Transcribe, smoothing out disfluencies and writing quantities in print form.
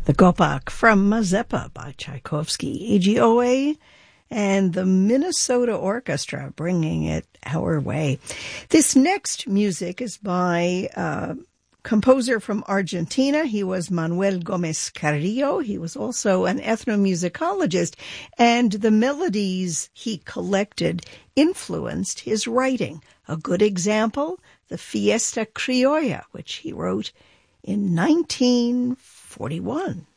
The Gopak from Mazeppa by Tchaikovsky, AGOA, and the Minnesota Orchestra bringing it our way. This next music is by a composer from Argentina. He was Manuel Gomez Carrillo. He was also an ethnomusicologist, and the melodies he collected influenced his writing. A good example, the Fiesta Criolla, which he wrote in 1941.